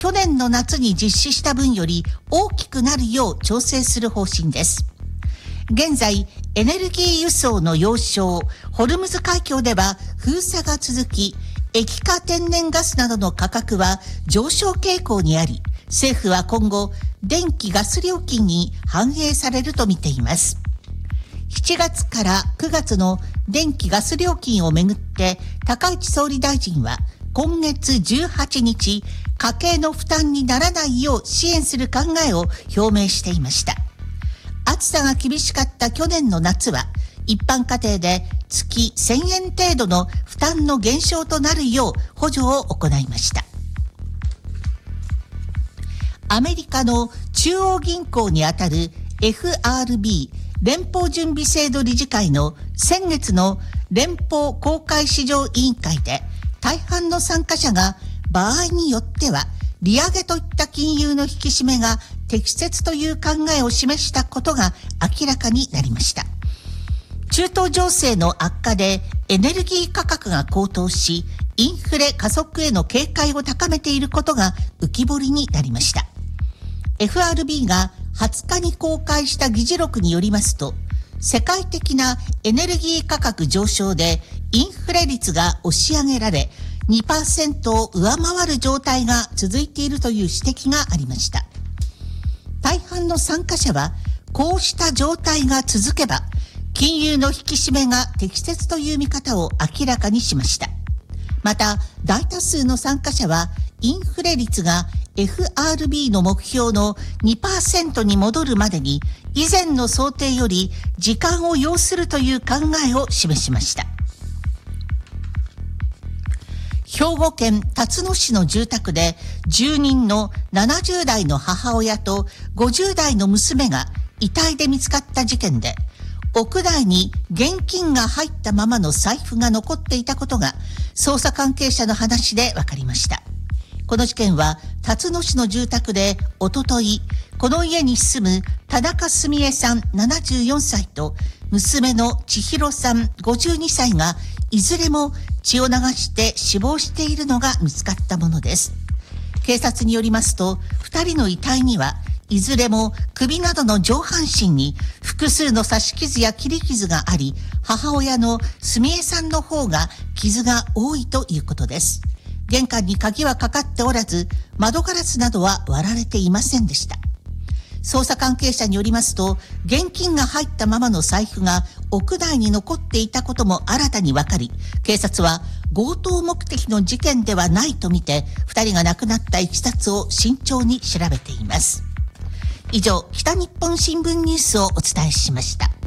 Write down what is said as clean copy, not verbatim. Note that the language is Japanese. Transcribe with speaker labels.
Speaker 1: 去年の夏に実施した分より大きくなるよう調整する方針です。現在、エネルギー輸送の要衝、ホルムズ海峡では封鎖が続き、液化天然ガスなどの価格は上昇傾向にあり、政府は今後、電気・ガス料金に反映されると見ています。7月から9月の電気・ガス料金をめぐって、高市総理大臣は今月18日、家計の負担にならないよう支援する考えを表明していました。暑さが厳しかった去年の夏は、一般家庭で月1000円程度の負担の減少となるよう補助を行いました。アメリカの中央銀行にあたる FRB 連邦準備制度理事会の先月の連邦公開市場委員会で、大半の参加者が場合によっては利上げといった金融の引き締めが適切という考えを示したことが明らかになりました。中東情勢の悪化でエネルギー価格が高騰し、インフレ加速への警戒を高めていることが浮き彫りになりました。FRB が20日に公開した議事録によりますと、世界的なエネルギー価格上昇でインフレ率が押し上げられ、2% を上回る状態が続いているという指摘がありました。大半の参加者は、こうした状態が続けば、金融の引き締めが適切という見方を明らかにしました。また、大多数の参加者は、インフレ率が FRB の目標の 2% に戻るまでに、以前の想定より時間を要するという考えを示しました。兵庫県辰野市の住宅で住人の70代の母親と50代の娘が遺体で見つかった事件で、屋内に現金が入ったままの財布が残っていたことが捜査関係者の話で分かりました。この事件は辰野市の住宅でおととい、この家に住む田中澄江さん74歳と娘の千尋さん52歳がいずれも血を流して死亡しているのが見つかったものです。警察によりますと、2人の遺体にはいずれも首などの上半身に複数の刺し傷や切り傷があり、母親の澄江さんの方が傷が多いということです。玄関に鍵はかかっておらず、窓ガラスなどは割られていませんでした。捜査関係者によりますと、現金が入ったままの財布が屋内に残っていたことも新たに分かり、警察は強盗目的の事件ではないとみて、2人が亡くなったいきさつを慎重に調べています。以上、北日本新聞ニュースをお伝えしました。